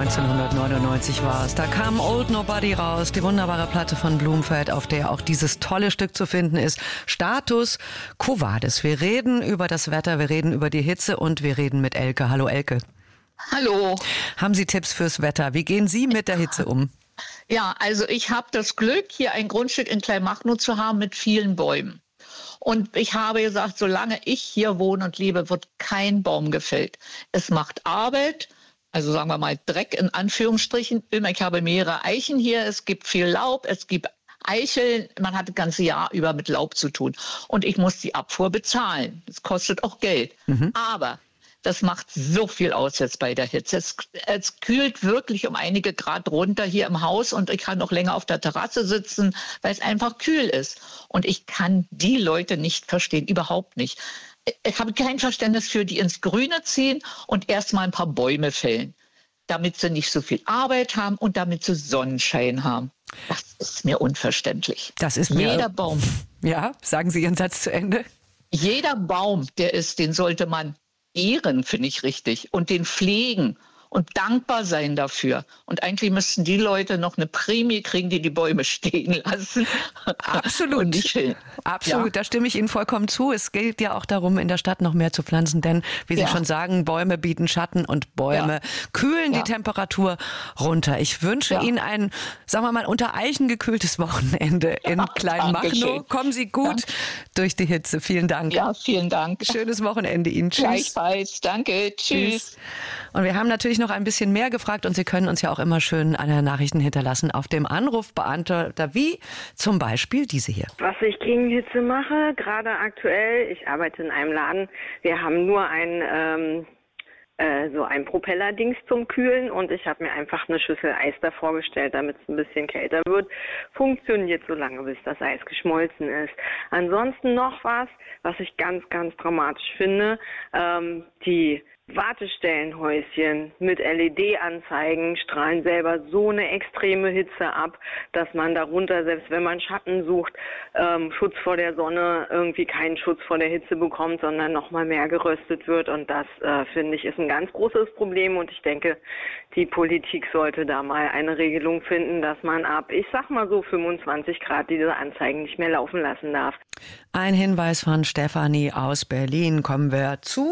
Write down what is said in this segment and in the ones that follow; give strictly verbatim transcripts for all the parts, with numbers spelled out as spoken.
neunzehnhundertneunundneunzig war es. Da kam Old Nobody raus, die wunderbare Platte von Blumfeld, auf der auch dieses tolle Stück zu finden ist. Status Quo Vadis. Wir reden über das Wetter, wir reden über die Hitze und wir reden mit Elke. Hallo Elke. Hallo. Haben Sie Tipps fürs Wetter? Wie gehen Sie mit der Hitze um? Ja, also ich habe das Glück, hier ein Grundstück in Kleinmachnow zu haben mit vielen Bäumen. Und ich habe gesagt, solange ich hier wohne und lebe, wird kein Baum gefällt. Es macht Arbeit, also sagen wir mal Dreck in Anführungsstrichen. Ich habe mehrere Eichen hier, es gibt viel Laub, es gibt Eicheln. Man hat das ganze Jahr über mit Laub zu tun. Und ich muss die Abfuhr bezahlen. Das kostet auch Geld. Mhm. Aber das macht so viel aus jetzt bei der Hitze. Es, es kühlt wirklich um einige Grad runter hier im Haus und ich kann noch länger auf der Terrasse sitzen, weil es einfach kühl ist. Und ich kann die Leute nicht verstehen, überhaupt nicht. Ich habe kein Verständnis für, die ins Grüne ziehen und erstmal ein paar Bäume fällen, damit sie nicht so viel Arbeit haben und damit sie Sonnenschein haben. Das ist mir unverständlich. Das ist mir Jeder Baum. Ja, sagen Sie Ihren Satz zu Ende. Jeder Baum, der ist, den sollte man ehren, finde ich richtig, und den pflegen und dankbar sein dafür. Und eigentlich müssten die Leute noch eine Prämie kriegen, die die Bäume stehen lassen. Absolut. Absolut, ja. Da stimme ich Ihnen vollkommen zu. Es geht ja auch darum, in der Stadt noch mehr zu pflanzen, denn, wie Sie ja. schon sagen, Bäume bieten Schatten und Bäume ja. kühlen ja. die Temperatur runter. Ich wünsche ja. Ihnen ein, sagen wir mal, unter Eichen gekühltes Wochenende in ja, Kleinmachnow. Kommen Sie gut ja. durch die Hitze. Vielen Dank. Ja, vielen Dank. Schönes Wochenende Ihnen. Tschüss. Gleichfalls. Danke. Tschüss. Tschüss. Und wir haben natürlich noch ein bisschen mehr gefragt und Sie können uns ja auch immer schön eine Nachrichten hinterlassen auf dem Anrufbeantworter, wie zum Beispiel diese hier. Was ich gegen Hitze mache, gerade aktuell, ich arbeite in einem Laden, wir haben nur ein ähm, äh, so ein Propellerdings zum Kühlen und ich habe mir einfach eine Schüssel Eis davor gestellt, damit es ein bisschen kälter wird. Funktioniert so lange, bis das Eis geschmolzen ist. Ansonsten noch was, was ich ganz, ganz dramatisch finde, ähm, die Wartestellenhäuschen mit L E D-Anzeigen strahlen selber so eine extreme Hitze ab, dass man darunter, selbst wenn man Schatten sucht, ähm, Schutz vor der Sonne, irgendwie keinen Schutz vor der Hitze bekommt, sondern nochmal mehr geröstet wird. Und das, äh, finde ich, ist ein ganz großes Problem. Und ich denke, die Politik sollte da mal eine Regelung finden, dass man ab, ich sag mal so fünfundzwanzig Grad diese Anzeigen nicht mehr laufen lassen darf. Ein Hinweis von Stefanie aus Berlin. Kommen wir zu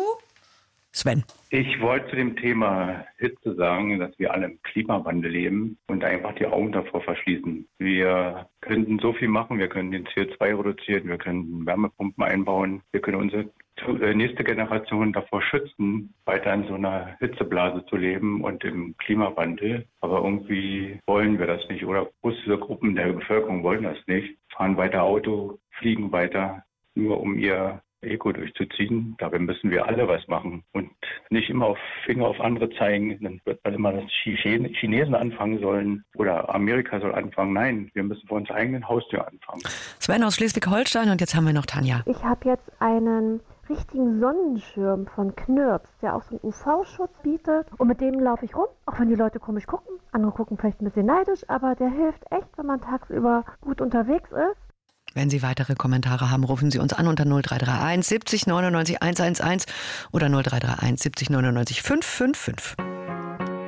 Sven. Ich wollte zu dem Thema Hitze sagen, dass wir alle im Klimawandel leben und einfach die Augen davor verschließen. Wir könnten so viel machen, wir können den C O zwei reduzieren, wir können Wärmepumpen einbauen, wir können unsere nächste Generation davor schützen, weiter in so einer Hitzeblase zu leben und im Klimawandel. Aber irgendwie wollen wir das nicht oder große Gruppen der Bevölkerung wollen das nicht, fahren weiter Auto, fliegen weiter, nur um ihr Ego durchzuziehen. Dabei müssen wir alle was machen und nicht immer auf Finger auf andere zeigen. Dann wird man immer, dass die Chinesen anfangen sollen oder Amerika soll anfangen. Nein, wir müssen vor unserer eigenen Haustür anfangen. Sven aus Schleswig-Holstein und jetzt haben wir noch Tanja. Ich habe jetzt einen richtigen Sonnenschirm von Knirps, der auch so einen U V-Schutz bietet. Und mit dem laufe ich rum, auch wenn die Leute komisch gucken. Andere gucken vielleicht ein bisschen neidisch, aber der hilft echt, wenn man tagsüber gut unterwegs ist. Wenn Sie weitere Kommentare haben, rufen Sie uns an unter null drei drei eins siebzig neunundneunzig hundertelf oder null drei drei eins siebzig neunundneunzig fünfhundertfünfundfünfzig.